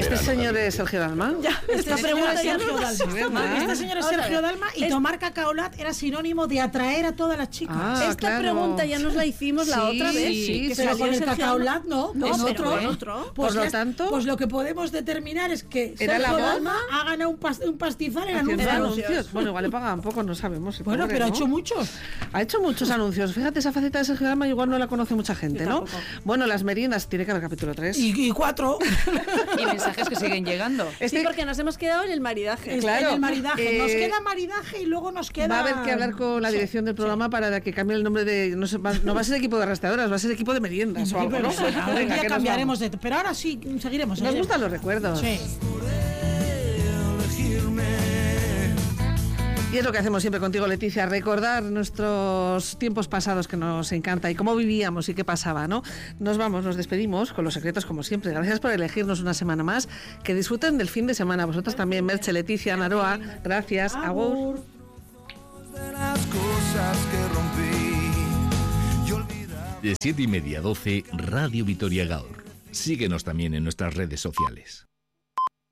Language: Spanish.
¿Este señor es Sergio Dalma? Esta pregunta ya Sergio Dalma. Este señor es Sergio Dalma y tomar cacaolat era sinónimo de atraer a todas las chicas. Esta pregunta ya nos la hicimos la otra vez. Sí, que pero con el cacaolat no, es otro. Por lo tanto, pues lo que podemos determinar es que Sergio Dalma ha ganado un pastizal en anuncios. Bueno, igual le pagaban poco, no sabemos. Bueno, pobre, pero ¿no? ha hecho muchos. Ha hecho muchos anuncios. Fíjate, esa faceta de Sergio Dalma igual no la conoce mucha gente, ¿no? Bueno, las meriendas, tiene que haber capítulo 3. Y 4. Y mensajes que siguen llegando. Sí, porque nos hemos quedado en el maridaje. Claro. En el maridaje. Nos queda maridaje y luego nos queda... Va a haber que hablar con la dirección del programa para que cambie el nombre de... No va a ser equipo de rastreadoras, va a ser equipo de meriendas o algo, ¿no? Venga, ya cambiaremos de... Pero ahora sí, seguiremos. Nos gustan los recuerdos. Sí. Y es lo que hacemos siempre contigo, Leticia, recordar nuestros tiempos pasados que nos encanta y cómo vivíamos y qué pasaba, ¿no? Nos vamos, nos despedimos con los secretos como siempre. Gracias por elegirnos una semana más. Que disfruten del fin de semana. Vosotros también, Merche, Leticia, Naroa. Gracias. Agur. De 7:30 a 12, Radio Vitoria Gaur. Síguenos también en nuestras redes sociales.